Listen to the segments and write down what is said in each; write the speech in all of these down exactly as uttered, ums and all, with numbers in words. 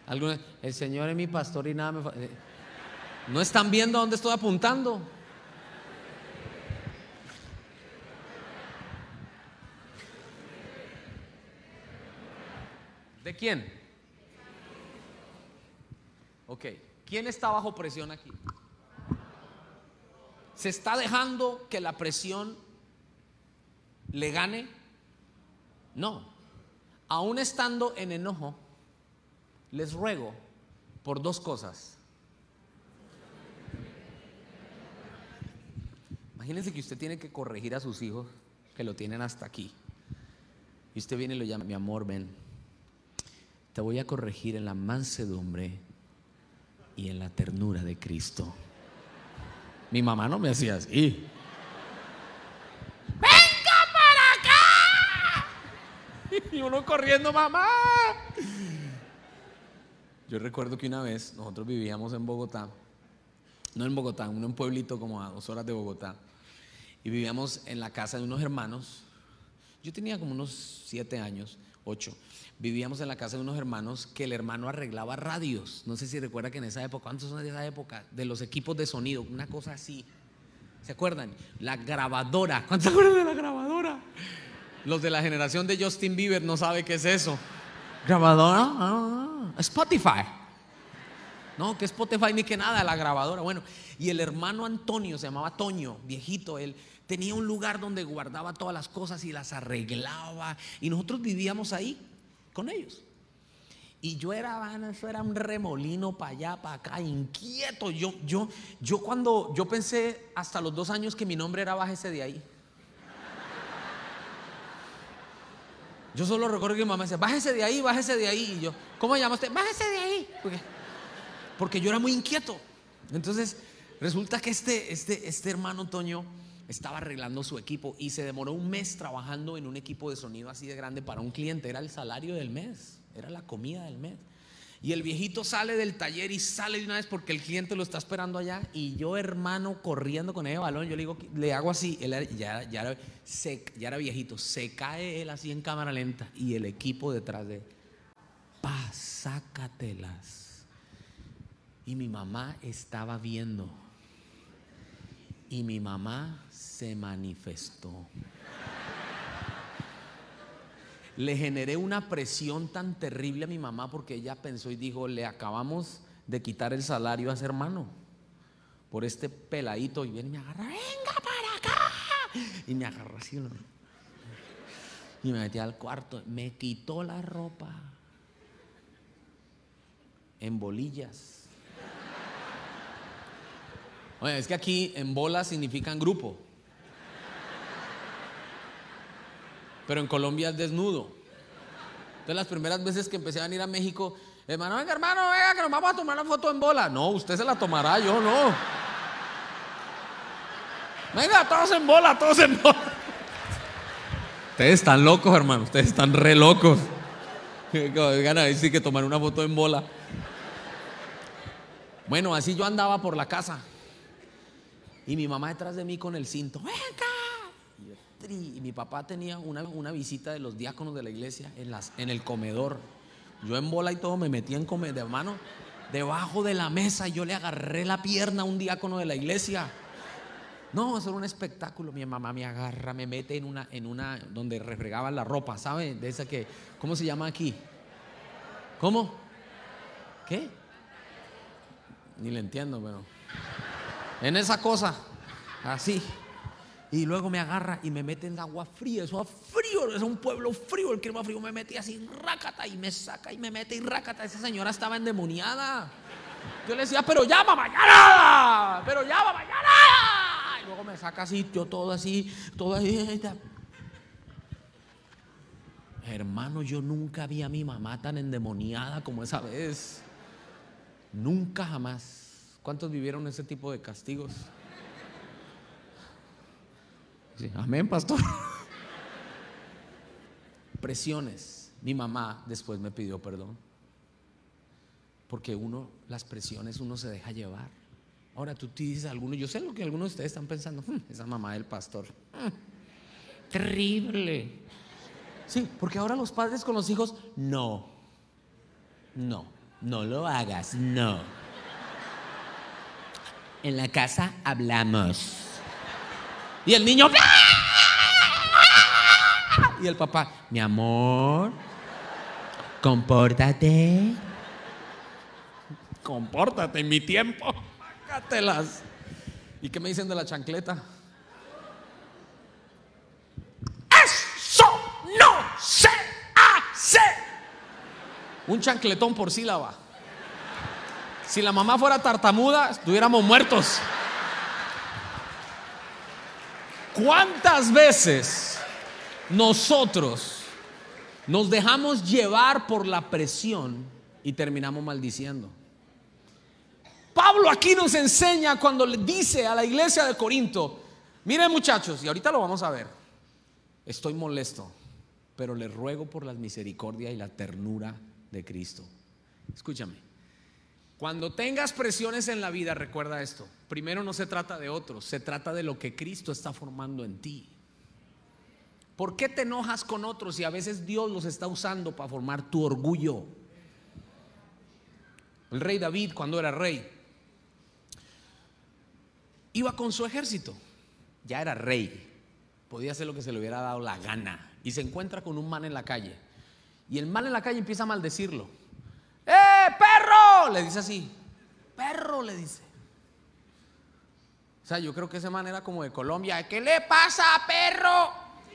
Algunos, el Señor es mi pastor y nada me fa-. ¿No están viendo a dónde estoy apuntando? ¿De quién? Ok, ¿quién está bajo presión aquí? ¿Se está dejando que la presión le gane? No. Aún estando en enojo, les ruego por dos cosas. Imagínense que usted tiene que corregir a sus hijos que lo tienen hasta aquí. Y usted viene y lo llama: mi amor, ven, te voy a corregir en la mansedumbre y en la ternura de Cristo. Mi mamá no me hacía así. ¡Venga para acá! Y uno corriendo: mamá. Yo recuerdo que una vez nosotros vivíamos en Bogotá, no en Bogotá, en un pueblito como a dos horas de Bogotá, y vivíamos en la casa de unos hermanos. Yo tenía como unos siete años, ocho. Vivíamos en la casa de unos hermanos que el hermano arreglaba radios. No sé si recuerda que en esa época, ¿cuántos son de esa época? De los equipos de sonido, una cosa así. ¿Se acuerdan? La grabadora. ¿Cuántos se acuerdan de la grabadora? Los de la generación de Justin Bieber no saben qué es eso. ¿Grabadora? Ah, Spotify. No, que Spotify ni que nada, la grabadora. Bueno, y el hermano Antonio, se llamaba Toño, viejito, él tenía un lugar donde guardaba todas las cosas y las arreglaba. Y nosotros vivíamos ahí con ellos. Y yo era, eso era un remolino para allá, para acá, inquieto. Yo, yo, yo cuando, yo pensé hasta los dos años que mi nombre era bájese de ahí. Yo solo recuerdo que mi mamá decía: bájese de ahí, bájese de ahí. Y yo: ¿cómo llama usted? Bájese de ahí. Porque, porque yo era muy inquieto. Entonces resulta que este, este, este hermano Toño estaba arreglando su equipo y se demoró un mes trabajando en un equipo de sonido así de grande para un cliente. Era el salario del mes, era la comida del mes. Y el viejito sale del taller y sale de una vez porque el cliente lo está esperando allá. Y yo, hermano, corriendo con ese balón, yo le digo, le hago así. Él ya, ya, era, se, ya era viejito, se cae él así en cámara lenta y el equipo detrás de él. Pa, sácatelas. Y mi mamá estaba viendo. Y mi mamá se manifestó. Le generé una presión tan terrible a mi mamá porque ella pensó y dijo: le acabamos de quitar el salario a ese hermano por este peladito. Y viene y me agarra: venga para acá. Y me agarra así y me metí al cuarto. Me quitó la ropa en bolillas. Oye, es que aquí en bolas significan grupo, pero en Colombia es desnudo. Entonces las primeras veces que empecé a venir a México: hermano, venga hermano, venga que nos vamos a tomar una foto en bola. No, usted se la tomará, yo no. Venga, todos en bola, todos en bola. Ustedes están locos, hermano, ustedes están re locos. Vengan a decir que tomar una foto en bola. Bueno, así yo andaba por la casa y mi mamá detrás de mí con el cinto: venga. Y mi papá tenía una, una visita de los diáconos de la iglesia en, las, en el comedor. Yo en bola y todo me metí en comedor, de mano, debajo de la mesa, y yo le agarré la pierna a un diácono de la iglesia. No, eso era un espectáculo. Mi mamá me agarra, me mete en una, en una donde refregaban la ropa, ¿sabe? De esa que, ¿cómo se llama aquí? ¿Cómo? ¿Qué? Ni le entiendo, pero en esa cosa, así. Y luego me agarra y me mete en agua fría. Eso es frío, es un pueblo frío. El clima frío, me metí así, rácata, y me saca y me mete y rácata. Esa señora estaba endemoniada. Yo le decía: pero ya, mamá, ya nada. Pero ya, mamá, ya nada. Y luego me saca así, yo todo así, todo así. Hermano, yo nunca vi a mi mamá tan endemoniada como esa vez. Nunca, jamás. ¿Cuántos vivieron ese tipo de castigos? Sí, amén, pastor. Presiones. Mi mamá después me pidió perdón, porque uno, las presiones, uno se deja llevar. Ahora tú te dices a algunos, yo sé lo que algunos de ustedes están pensando: esa mamá del pastor, terrible. Sí, porque ahora los padres con los hijos, no, no. No lo hagas, no. En la casa hablamos. Y el niño, y el papá, mi amor, compórtate. Compórtate en mi tiempo. Sácatelas. ¿Y qué me dicen de la chancleta? ¡Eso no se hace! Un chancletón por sílaba. Si la mamá fuera tartamuda, estuviéramos muertos. ¿Cuántas veces nosotros nos dejamos llevar por la presión y terminamos maldiciendo? Pablo aquí nos enseña cuando le dice a la iglesia de Corinto: miren, muchachos, y ahorita lo vamos a ver, estoy molesto, pero les ruego por la misericordia y la ternura de Cristo. Escúchame, cuando tengas presiones en la vida, recuerda esto: primero, no se trata de otros, se trata de lo que Cristo está formando en ti. ¿Por qué te enojas con otros y a veces Dios los está usando para formar tu orgullo? El rey David, cuando era rey, iba con su ejército, ya era rey, podía hacer lo que se le hubiera dado la gana, y se encuentra con un man en la calle, y el man en la calle empieza a maldecirlo. ¡Eh, perro! Le dice así, perro, le dice. O sea, yo creo que ese man era como de Colombia. ¿Qué le pasa, perro?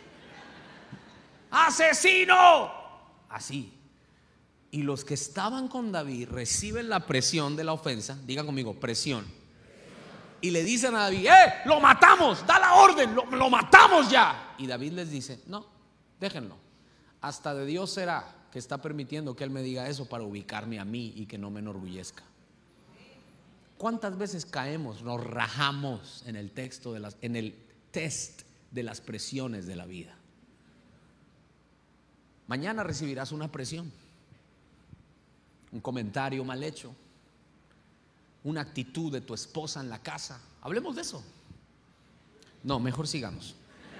¡Asesino! Así. Y los que estaban con David reciben la presión de la ofensa. Digan conmigo, presión. Y le dicen a David: ¡eh, lo matamos! ¡Da la orden! Lo, ¡Lo matamos ya! Y David les dice: no, déjenlo. Hasta de Dios será que está permitiendo que Él me diga eso para ubicarme a mí y que no me enorgullezca. ¿Cuántas veces caemos, nos rajamos en el texto de las, en el test de las presiones de la vida? Mañana recibirás una presión, un comentario mal hecho, una actitud de tu esposa en la casa. Hablemos de eso. No, mejor sigamos.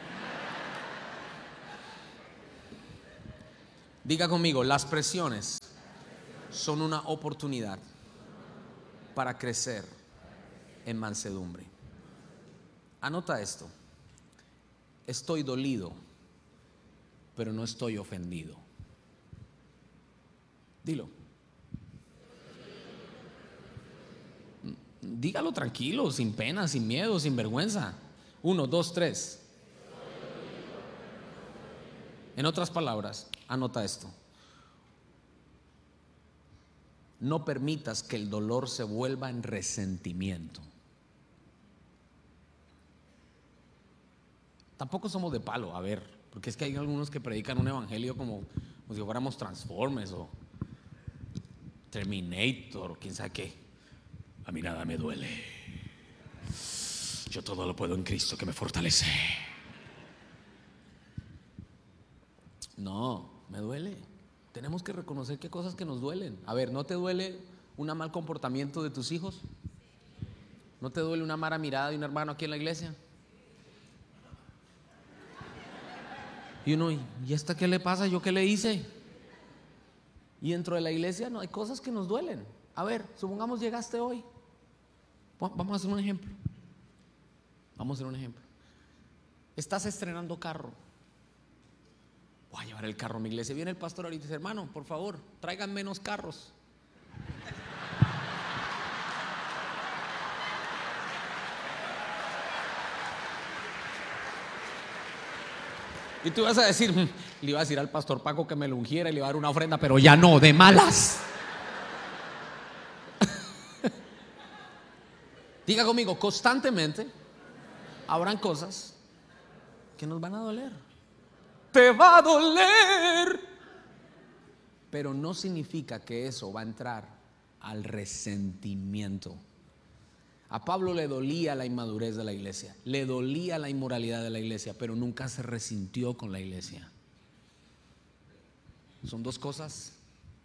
Diga conmigo: las presiones son una oportunidad para crecer en mansedumbre. Anota esto: estoy dolido, pero no estoy ofendido. Dilo. Dígalo tranquilo, sin pena, sin miedo, sin vergüenza. Uno, dos, tres. En otras palabras, anota esto: no permitas que el dolor se vuelva en resentimiento. Tampoco somos de palo, a ver, porque es que hay algunos que predican un evangelio como, como si fuéramos Transformers o Terminator o quién sabe qué. A mí nada me duele, yo todo lo puedo en Cristo que me fortalece. No, me duele. Tenemos que reconocer qué cosas que nos duelen. A ver, ¿no te duele un mal comportamiento de tus hijos? ¿No te duele una mala mirada de un hermano aquí en la iglesia? Y uno, ¿y esta qué le pasa? ¿Yo qué le hice? Y dentro de la iglesia no hay cosas que nos duelen. A ver, supongamos llegaste hoy. Vamos a hacer un ejemplo. Vamos a hacer un ejemplo. Estás estrenando carro. Voy a llevar el carro a mi iglesia. Viene el pastor ahorita y dice: hermano, por favor, traigan menos carros. Y tú vas a decir: le iba a decir al pastor Paco que me lo ungiera y le iba a dar una ofrenda, pero ya no, de malas. Diga conmigo: constantemente habrán cosas que nos van a doler. Te va a doler, pero no significa que eso va a entrar al resentimiento. A Pablo le dolía la inmadurez de la iglesia, le dolía la inmoralidad de la iglesia, pero nunca se resintió con la iglesia. Son dos cosas.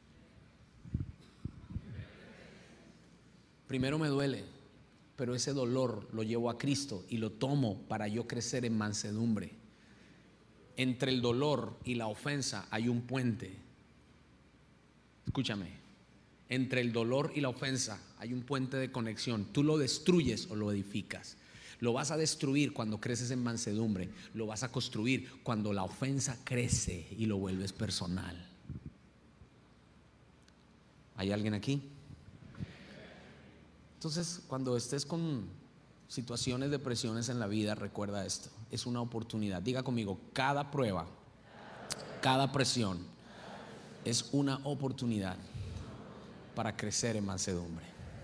Primero me duele, pero ese dolor lo llevo a Cristo y lo tomo para yo crecer en mansedumbre. Entre el dolor y la ofensa hay un puente. Escúchame, Entre el dolor y la ofensa hay un puente de conexión. Tú lo destruyes o lo edificas. Lo vas a destruir cuando creces en mansedumbre. Lo vas a construir cuando la ofensa crece y lo vuelves personal. ¿Hay alguien aquí? Entonces, cuando estés con situaciones de presiones en la vida, recuerda esto: es una oportunidad. Diga conmigo: cada prueba, cada presión es una oportunidad para crecer en mansedumbre.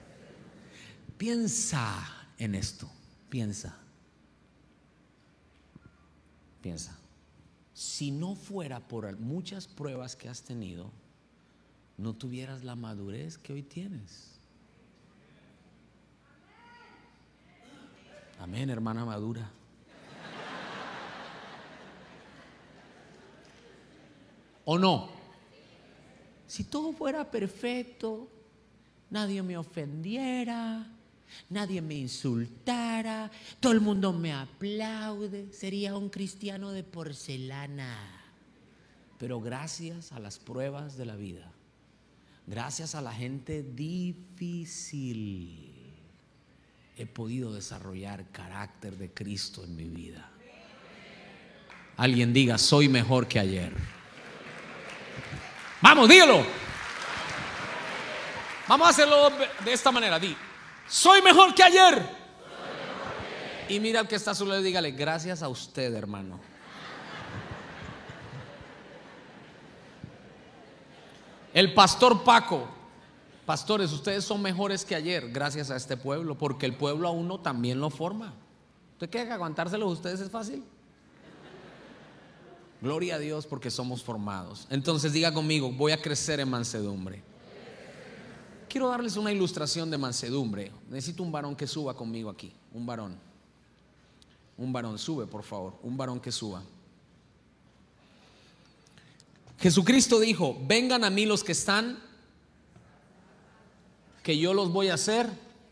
Piensa en esto. Piensa. Piensa. Si no fuera por muchas pruebas que has tenido, no tuvieras la madurez que hoy tienes. Amén, hermana madura. ¿O no? Si todo fuera perfecto, nadie me ofendiera, nadie me insultara, todo el mundo me aplaude, sería un cristiano de porcelana. Pero gracias a las pruebas de la vida, gracias a la gente difícil, he podido desarrollar carácter de Cristo en mi vida. Alguien diga: soy mejor que ayer. Vamos, dígalo. Vamos a hacerlo de esta manera. Di: soy mejor que ayer. Y mira al que está a su lado y dígale: gracias a usted, hermano. El pastor Paco: pastores, ustedes son mejores que ayer gracias a este pueblo, porque el pueblo a uno también lo forma. ¿Usted cree que aguantárselos a ustedes es fácil? Gloria a Dios, porque somos formados. Entonces diga conmigo: voy a crecer en mansedumbre. Quiero darles una ilustración de mansedumbre. Necesito un varón que suba conmigo aquí. Un varón. Un varón, sube por favor. Un varón que suba. Jesucristo dijo: vengan a mí los que están, que yo los voy a hacer.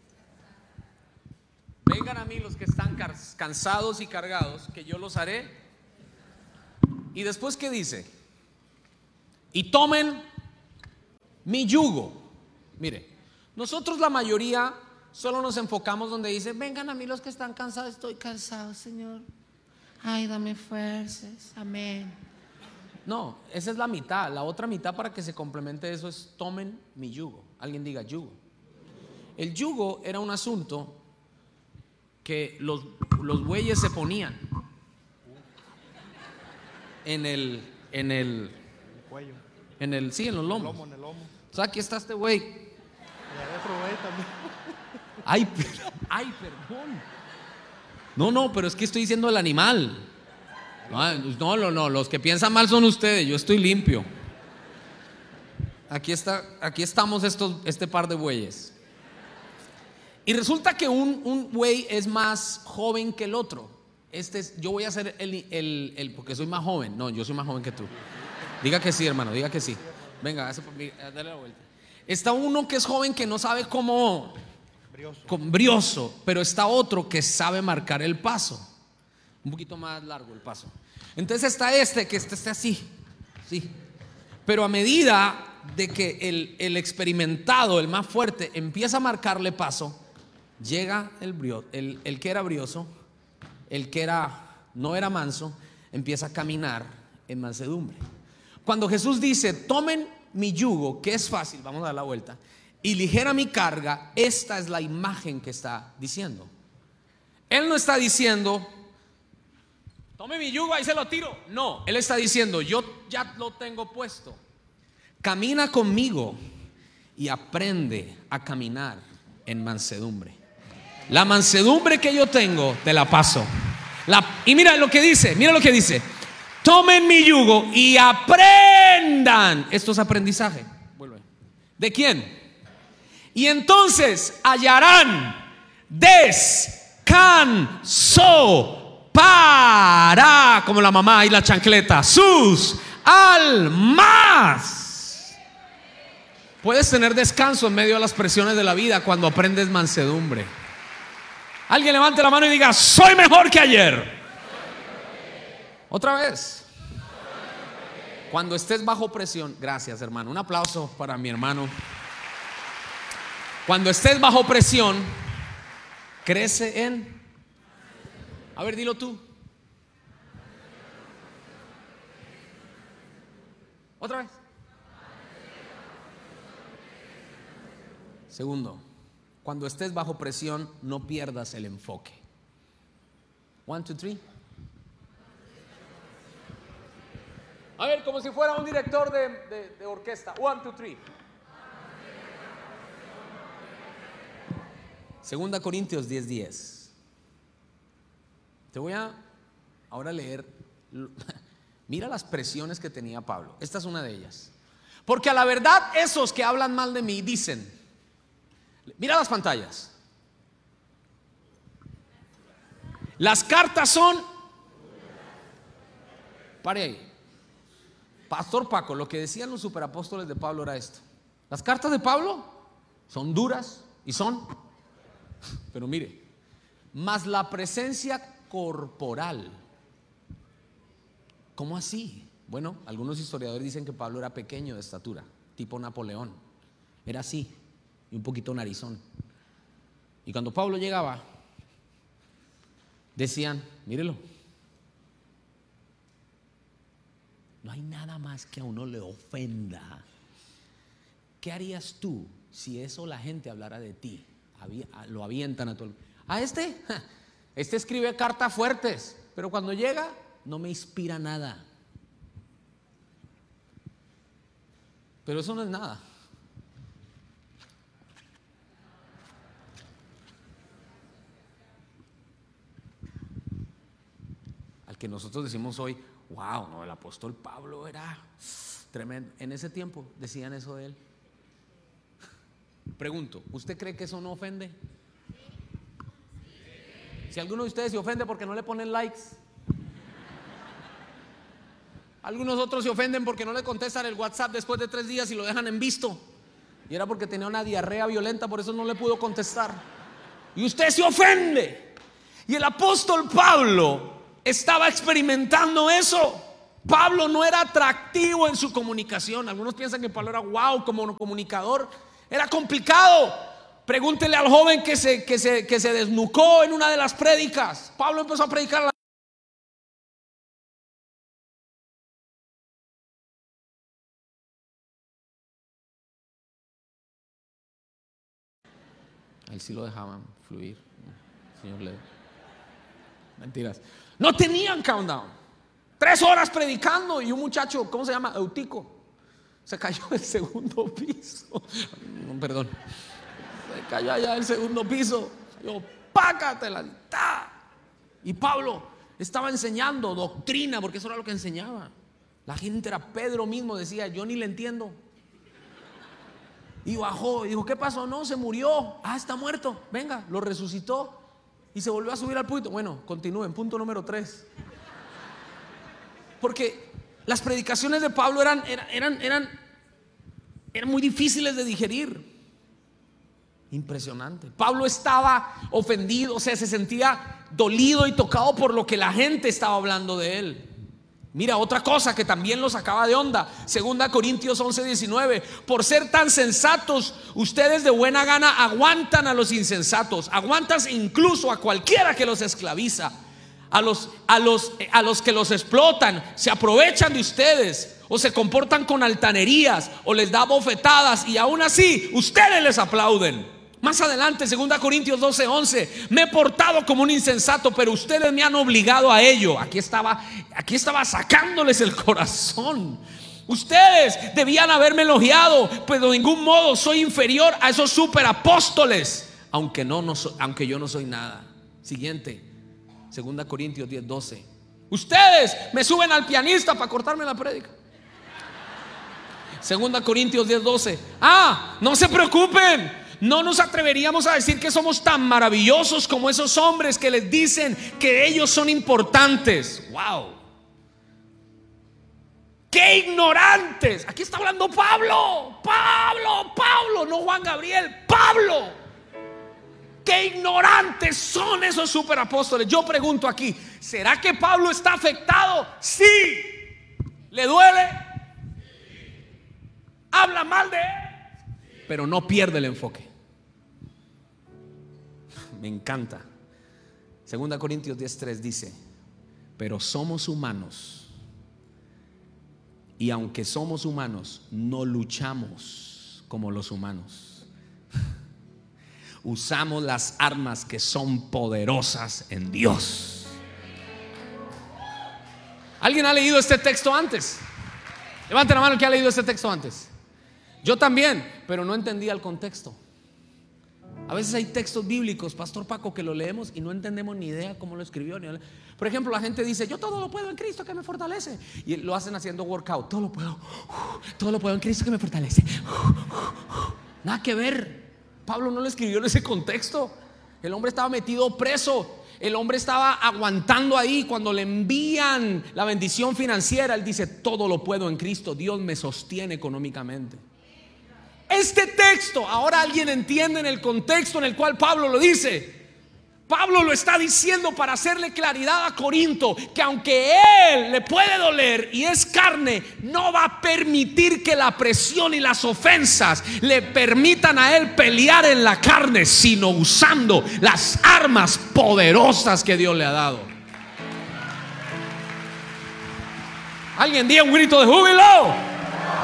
Vengan a mí los que están cansados y cargados, que yo los haré. Y después, ¿qué dice? Y tomen mi yugo. Mire, nosotros la mayoría solo nos enfocamos donde dice: vengan a mí los que están cansados. Estoy cansado, Señor. Ay, dame fuerzas. Amén. No, esa es la mitad. La otra mitad, para que se complemente eso, es: tomen mi yugo. Alguien diga yugo. El yugo era un asunto que los, los bueyes se ponían en el en el, el cuello, en el sí, en los lomos. En el lomo, en el lomo. O sea, aquí está este güey. Y otro güey también. Ay, ay, perdón. No, no, pero es que estoy diciendo el animal. No, no, no, los que piensan mal son ustedes. Yo estoy limpio. Aquí está, aquí estamos estos, este par de bueyes. Y resulta que un, un buey es más joven que el otro. Este es, yo voy a ser el, el, el, porque soy más joven. No, yo soy más joven que tú. Diga que sí, hermano, diga que sí. Venga, hace, dale la vuelta. Está uno que es joven, que no sabe cómo, brioso. Con brioso, pero está otro que sabe marcar el paso. Un poquito más largo el paso. Entonces está este que está, está así, sí. Pero a medida de que el, el experimentado, el más fuerte, empieza a marcarle paso, llega el, brio, el, el que era brioso. El que era, no era manso, empieza a caminar en mansedumbre. Cuando Jesús dice: tomen mi yugo, que es fácil, vamos a dar la vuelta, y ligera mi carga, esta es la imagen que está diciendo. Él no está diciendo: tome mi yugo, ahí se lo tiro. No, él está diciendo: yo ya lo tengo puesto. Camina conmigo y aprende a caminar en mansedumbre. La mansedumbre que yo tengo te la paso. La, y mira lo que dice, mira lo que dice: tomen mi yugo y aprendan. Esto es aprendizaje. Vuelve. ¿De quién? Y entonces hallarán descanso para, como la mamá y la chancleta, sus almas. Puedes tener descanso en medio de las presiones de la vida cuando aprendes mansedumbre. Alguien levante la mano y diga: soy mejor que ayer. Otra vez. Cuando estés bajo presión, gracias, hermano. Un aplauso para mi hermano. Cuando estés bajo presión, crece en... A ver, dilo tú. Otra vez. Segundo, cuando estés bajo presión, no pierdas el enfoque. One, two, three. A ver, como si fuera un director de, de, de orquesta. One, two, three. Segunda Corintios diez, diez. Te voy a ahora leer. Mira las presiones que tenía Pablo. Esta es una de ellas. Porque a la verdad esos que hablan mal de mí dicen. Mira las pantallas. Las cartas son. Pare ahí. Pastor Paco, lo que decían los superapóstoles de Pablo era esto. Las cartas de Pablo son duras y son. Pero mire, más la presencia corporal. ¿Cómo así? Bueno, algunos historiadores dicen que Pablo era pequeño de estatura, tipo Napoleón. Era así, y un poquito narizón. Y cuando Pablo llegaba, decían, mírelo, no hay nada más que a uno le ofenda. ¿Qué harías tú si eso la gente hablara de ti? Lo avientan a todo el... A este, este escribe cartas fuertes, pero cuando llega no me inspira nada. Pero eso no es nada. Al que nosotros decimos hoy, wow, no, el apóstol Pablo era tremendo. En ese tiempo decían eso de él. Pregunto, ¿usted cree que eso no ofende? Si alguno de ustedes se ofende porque no le ponen likes, algunos otros se ofenden porque no le contestan el WhatsApp después de tres días y lo dejan en visto, y era porque tenía una diarrea violenta, por eso no le pudo contestar, y usted se ofende. Y el apóstol Pablo estaba experimentando eso. Pablo no era atractivo en su comunicación. Algunos piensan que Pablo era wow como comunicador. Era complicado. Pregúntele al joven que se, que se, que se desnucó en una de las prédicas. Pablo empezó a predicar la... Ahí sí lo dejaban fluir, señor Leo. Mentiras. No tenían countdown. Tres horas predicando y un muchacho, ¿cómo se llama? Eutico, se cayó del segundo piso. No, perdón. Se cayó allá del segundo piso. Yo, pácatela. Y Pablo estaba enseñando doctrina, porque eso era lo que enseñaba. La gente era, Pedro mismo decía, yo ni le entiendo. Y bajó y dijo, ¿qué pasó? No, se murió. Ah, está muerto. Venga, lo resucitó y se volvió a subir al púlpito. Bueno, continúen, punto número tres. Porque las predicaciones de Pablo eran, eran, eran, eran, eran muy difíciles de digerir. Impresionante. Pablo estaba ofendido, o sea, se sentía dolido y tocado por lo que la gente estaba hablando de él. Mira, otra cosa que también lo sacaba de onda. Segunda Corintios once, diecinueve. Por ser tan sensatos, ustedes de buena gana aguantan a los insensatos. Aguantas incluso a cualquiera que los esclaviza. A los, a los, a los que los explotan, se aprovechan de ustedes, o se comportan con altanerías, o les da bofetadas, y aún así ustedes les aplauden. Más adelante, segunda Corintios doce, once. Me he portado como un insensato, pero ustedes me han obligado a ello. Aquí estaba, aquí estaba sacándoles el corazón. Ustedes debían haberme elogiado, pero de ningún modo soy inferior a esos superapóstoles, aunque, no, no so, aunque yo no soy nada. Siguiente, segunda Corintios diez, doce. Ustedes me suben al pianista para cortarme la prédica. Segunda Corintios diez, doce. Ah, no se preocupen. No nos atreveríamos a decir que somos tan maravillosos como esos hombres que les dicen que ellos son importantes. Wow. ¡Qué ignorantes! Aquí está hablando Pablo. Pablo, Pablo, no Juan Gabriel, Pablo. ¡Qué ignorantes son esos superapóstoles! Yo pregunto aquí, ¿será que Pablo está afectado? Sí. ¿Le duele? ¿Habla mal de él? Pero no pierde el enfoque. me encanta. Segunda Corintios diez tres dice: pero somos humanos, y aunque somos humanos, no luchamos como los humanos. Usamos las armas que son poderosas en Dios. ¿Alguien ha leído este texto antes? Levanten la mano el que ha leído este texto antes. Yo también, pero no entendía el contexto. A veces hay textos bíblicos, Pastor Paco, que lo leemos y no entendemos ni idea cómo lo escribió. Por ejemplo, la gente dice: yo todo lo puedo en Cristo que me fortalece. Y lo hacen haciendo workout. Todo lo puedo, todo lo puedo en Cristo que me fortalece. Nada que ver. Pablo no lo escribió en ese contexto. El hombre estaba metido preso. El hombre estaba aguantando ahí. Cuando le envían la bendición financiera, él dice: todo lo puedo en Cristo, Dios me sostiene económicamente. Este texto, ahora alguien entiende en el contexto en el cual Pablo lo dice. Pablo lo está diciendo para hacerle claridad a Corinto que aunque él le puede doler y es carne, no va a permitir que la presión y las ofensas le permitan a él pelear en la carne, sino usando las armas poderosas que Dios le ha dado. Alguien diga un grito de júbilo.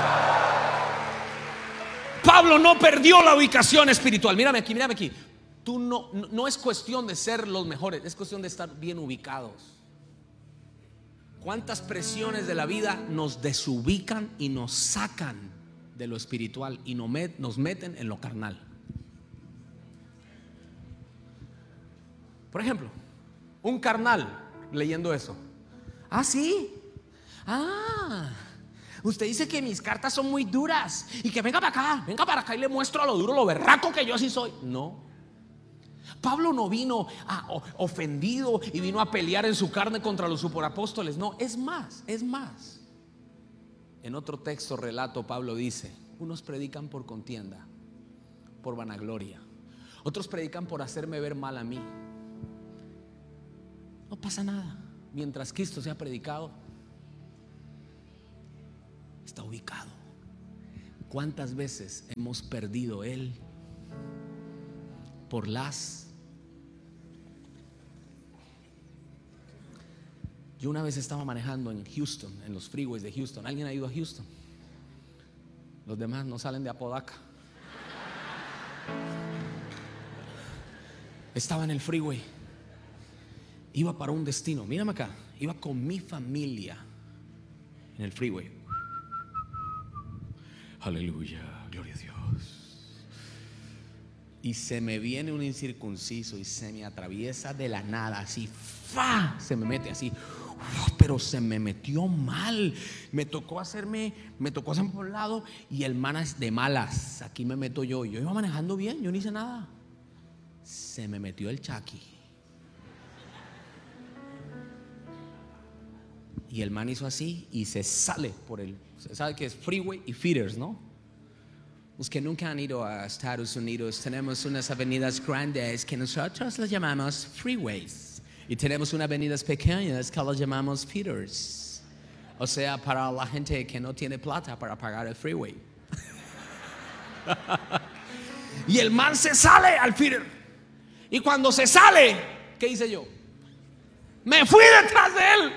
Pablo no perdió la ubicación espiritual. Mírame aquí, mírame aquí. Tú no, no, no es cuestión de ser los mejores, es cuestión de estar bien ubicados. ¿Cuántas presiones de la vida nos desubican y nos sacan de lo espiritual y nos, met, nos meten en lo carnal? Por ejemplo, un carnal leyendo eso: ah, sí, ah, usted dice que mis cartas son muy duras y que venga para acá, venga para acá y le muestro a lo duro, lo berraco que yo así soy. No. Pablo no vino a, ofendido y vino a pelear en su carne contra los superapóstoles. No, es más, es más. En otro texto relato Pablo dice: unos predican por contienda, por vanagloria. Otros predican por hacerme ver mal a mí. No pasa nada. Mientras Cristo sea predicado, está ubicado. ¿Cuántas veces hemos perdido Él por las... Yo una vez estaba manejando en Houston, en los freeways de Houston. ¿Alguien ha ido a Houston? Los demás no salen de Apodaca. Estaba en el freeway, iba para un destino. Mírame acá, iba con mi familia en el freeway. Aleluya, gloria a Dios. Y se me viene un incircunciso y se me atraviesa de la nada, así, ¡fa! Se me mete así, pero se me metió mal. Me tocó hacerme, me tocó hacerme por un lado y el man es de malas. Aquí me meto yo. Yo iba manejando bien, yo no hice nada. Se me metió el chaki. Y el man hizo así y se sale por el, ¿sabe qué es? Freeway y feeders, ¿no? Los que nunca han ido a Estados Unidos, tenemos unas avenidas grandes que nosotros las llamamos freeways. Y tenemos unas avenidas pequeñas que las llamamos feeders. O sea, para la gente que no tiene plata para pagar el freeway. Y el man se sale al feeder. Y cuando se sale, ¿qué hice yo? Me fui detrás de él.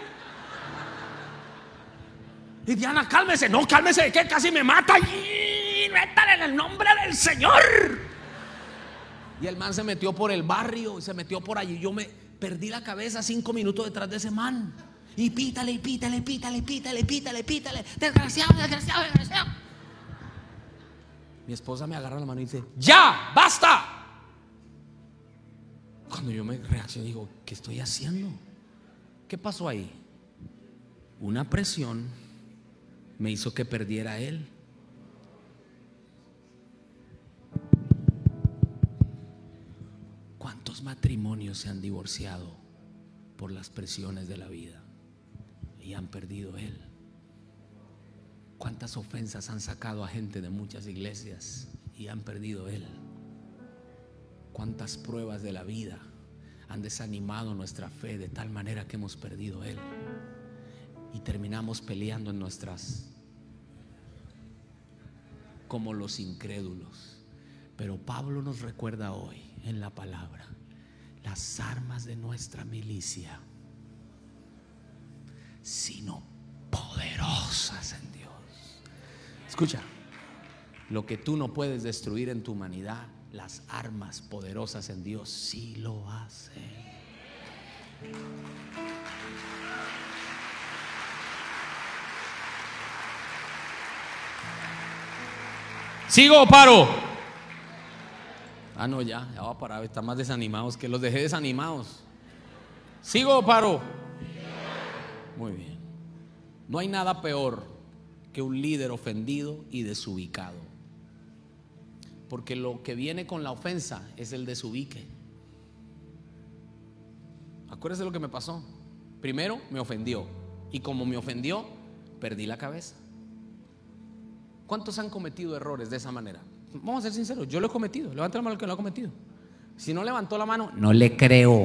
Y Diana, cálmese. No, cálmese, que casi me mata. Y métale en el nombre del Señor. Y el man se metió por el barrio y se metió por allí. Yo me perdí la cabeza cinco minutos detrás de ese man. Y pítale, y pítale, pítale, pítale, pítale, pítale. Desgraciado, desgraciado, desgraciado. Mi esposa me agarra la mano y dice: ¡ya, basta! Cuando yo me reacciono, digo: ¿qué estoy haciendo? ¿Qué pasó ahí? Una presión me hizo que perdiera a él. ¿Cuántos matrimonios se han divorciado por las presiones de la vida y han perdido a él? ¿Cuántas ofensas han sacado a gente de muchas iglesias y han perdido a él? ¿Cuántas pruebas de la vida han desanimado nuestra fe de tal manera que hemos perdido a él? Y terminamos peleando en nuestras, como los incrédulos. Pero Pablo nos recuerda hoy en la palabra las armas de nuestra milicia, sino poderosas en Dios. Escucha, lo que tú no puedes destruir en tu humanidad, las armas poderosas en Dios sí lo hacen. ¿Sigo o paro? Ah, no, ya, ya va a parar. Están más desanimados, que los dejé desanimados. ¿Sigo o paro? Muy bien. No hay nada peor que un líder ofendido y desubicado, porque lo que viene con la ofensa es el desubique. Acuérdese lo que me pasó. Primero me ofendió, y como me ofendió, perdí la cabeza. ¿Cuántos han cometido errores de esa manera? Vamos a ser sinceros, yo lo he cometido. Levanta la mano el que lo ha cometido. Si no levantó la mano, no le creo.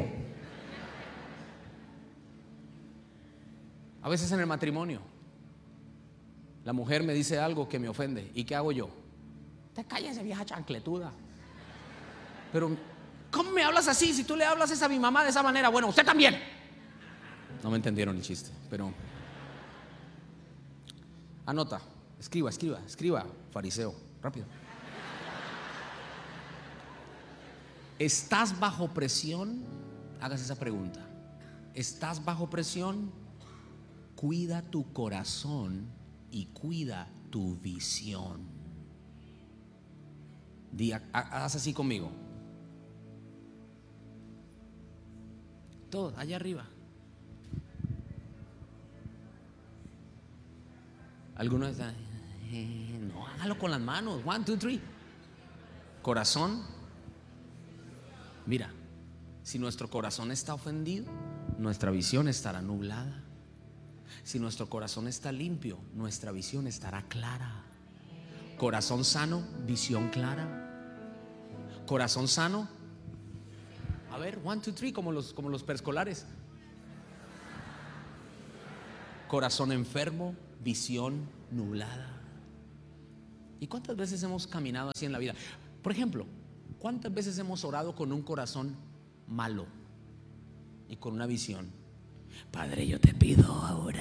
A veces en el matrimonio, la mujer me dice algo que me ofende. ¿Y qué hago yo? Te calles, vieja chancletuda. Pero, ¿cómo me hablas así? Si tú le hablas a mi mamá de esa manera, bueno, usted también. No me entendieron el chiste, pero anota, escriba, escriba, escriba, fariseo, rápido. ¿Estás bajo presión? Hagas esa pregunta. ¿Estás bajo presión? Cuida tu corazón y cuida tu visión. Di, haz así conmigo. Todo, allá arriba. Algunos están, eh, no, hágalo con las manos. One, two, three. Corazón. Mira, si nuestro corazón está ofendido, nuestra visión estará nublada. Si nuestro corazón está limpio, nuestra visión estará clara. Corazón sano, visión clara. Corazón sano. A ver, one, two, three, como los, como los preescolares. Corazón enfermo, visión nublada. ¿Y cuántas veces hemos caminado así en la vida? Por ejemplo, ¿cuántas veces hemos orado con un corazón malo y con una visión? Padre, yo te pido ahora,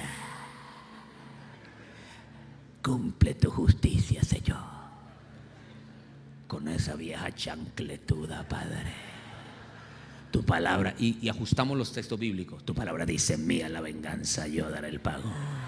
cumple tu justicia, Señor, con esa vieja chancletuda, Padre. Tu palabra, y, y ajustamos los textos bíblicos. Tu palabra dice: mía la venganza, yo daré el pago.